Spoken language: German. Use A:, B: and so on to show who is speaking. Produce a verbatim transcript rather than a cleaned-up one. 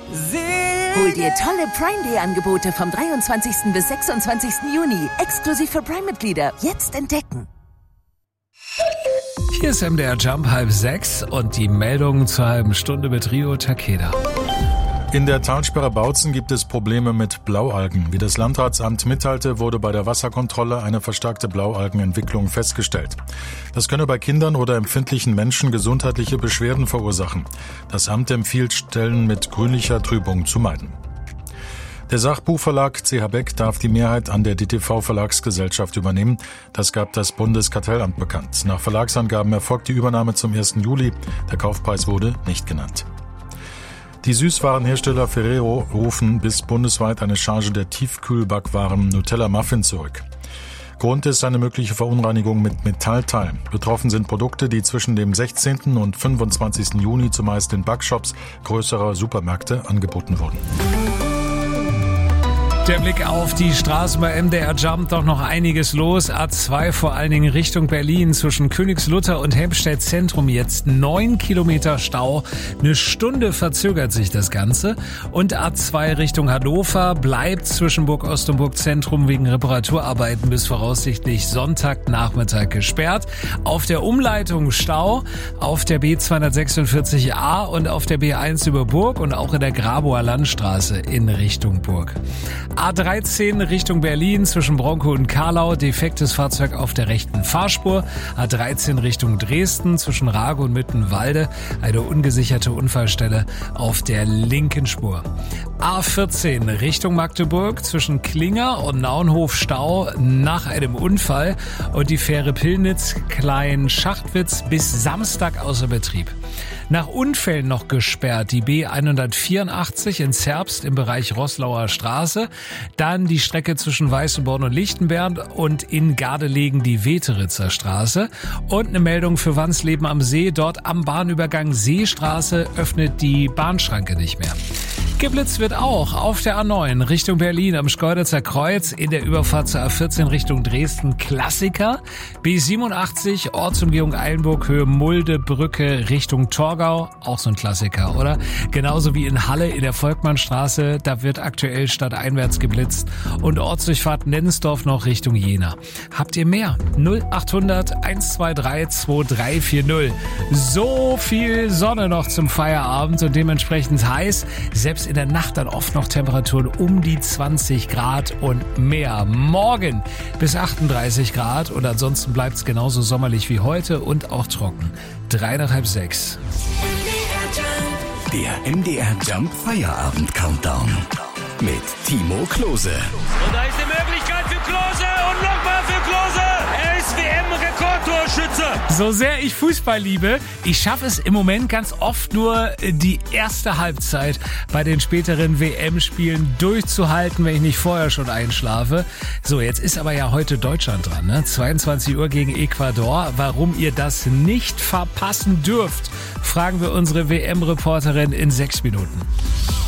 A: Hol dir tolle Prime-Day-Angebote vom dreiundzwanzigsten bis sechsundzwanzigsten Juni. Exklusiv für Prime-Mitglieder. Jetzt entdecken.
B: Hier ist M D R Jump halb sechs und die Meldungen zur halben Stunde mit Rio Takeda.
C: In der Talsperre Bautzen gibt es Probleme mit Blaualgen. Wie das Landratsamt mitteilte, wurde bei der Wasserkontrolle eine verstärkte Blaualgenentwicklung festgestellt. Das könne bei Kindern oder empfindlichen Menschen gesundheitliche Beschwerden verursachen. Das Amt empfiehlt, Stellen mit grünlicher Trübung zu meiden. Der Sachbuchverlag C H Beck darf die Mehrheit an der D T V-Verlagsgesellschaft übernehmen. Das gab das Bundeskartellamt bekannt. Nach Verlagsangaben erfolgt die Übernahme zum ersten Juli. Der Kaufpreis wurde nicht genannt. Die Süßwarenhersteller Ferrero rufen bis bundesweit eine Charge der Tiefkühlbackwaren Nutella Muffin zurück. Grund ist eine mögliche Verunreinigung mit Metallteil. Betroffen sind Produkte, die zwischen dem sechzehnten und fünfundzwanzigsten Juni zumeist in Backshops größerer Supermärkte angeboten wurden.
B: Der Blick auf die Straßen bei M D R Jump, doch noch einiges los. A zwei vor allen Dingen Richtung Berlin zwischen Königslutter und Helmstedt Zentrum jetzt neun Kilometer Stau. Eine Stunde verzögert sich das Ganze. Und A zwei Richtung Hannover bleibt zwischen Burg Ost und Burg Zentrum wegen Reparaturarbeiten bis voraussichtlich Sonntagnachmittag gesperrt. Auf der Umleitung Stau auf der B zweihundertsechsundvierzig A und auf der B eins über Burg und auch in der Grabower Landstraße in Richtung Burg. A dreizehn Richtung Berlin zwischen Bronkow und Karlau, defektes Fahrzeug auf der rechten Fahrspur. A dreizehn Richtung Dresden zwischen Rage und Mittenwalde, eine ungesicherte Unfallstelle auf der linken Spur. A vierzehn Richtung Magdeburg zwischen Klinger und Naunhof Stau nach einem Unfall und die Fähre Pillnitz Klein-Schachtwitz bis Samstag außer Betrieb. Nach Unfällen noch gesperrt die B hundertvierundachtzig in Zerbst im Bereich Roßlauer Straße, dann die Strecke zwischen Weißenborn und Lichtenberg und in Gardelegen die Weteritzer Straße und eine Meldung für Wansleben am See, dort am Bahnübergang Seestraße öffnet die Bahnschranke nicht mehr. Geblitzt wird auch auf der A neun Richtung Berlin am Schkeuditzer Kreuz, in der Überfahrt zur A vierzehn Richtung Dresden Klassiker, B siebenundachtzig Ortsumgehung Eilenburg Höhe Mulde Brücke Richtung Torgau, auch so ein Klassiker, oder? Genauso wie in Halle in der Volkmannstraße, da wird aktuell stadteinwärts geblitzt und Ortsdurchfahrt Nennensdorf noch Richtung Jena. Habt ihr mehr? null achthundert eins zwei drei zwei drei vier null. So viel Sonne noch zum Feierabend und dementsprechend heiß, selbst in der Nacht dann oft noch Temperaturen um die zwanzig Grad und mehr. Morgen bis achtunddreißig Grad und ansonsten bleibt es genauso sommerlich wie heute und auch trocken. Drei nach halb sechs.
D: Der M D R Jump Feierabend Countdown mit Timo Klose.
E: Und da ist die Möglichkeit für Klose und nochmal für Klose. Er ist W M-Rekordtorschütze.
B: So sehr ich Fußball liebe, ich schaffe es im Moment ganz oft nur die erste Halbzeit bei den späteren W M-Spielen durchzuhalten, wenn ich nicht vorher schon einschlafe. So, jetzt ist aber ja heute Deutschland dran, ne? zweiundzwanzig Uhr gegen Ecuador. Warum ihr das nicht verpassen dürft, fragen wir unsere W M-Reporterin in sechs Minuten.